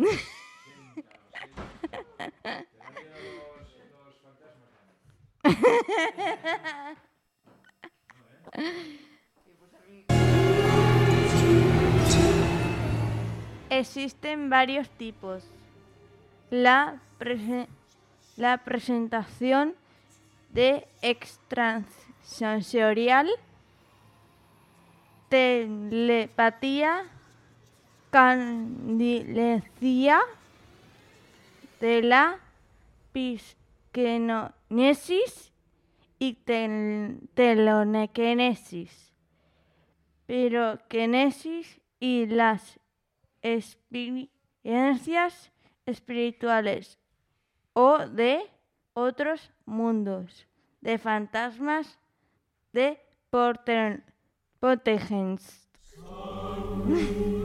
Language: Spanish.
Existen varios tipos. La presentación de extrasensorial, telepatía, candilencia, de la psicokinesis y telequinesis, piroquinesis y las experiencias espirituales o de otros mundos, de fantasmas, de poltergeist.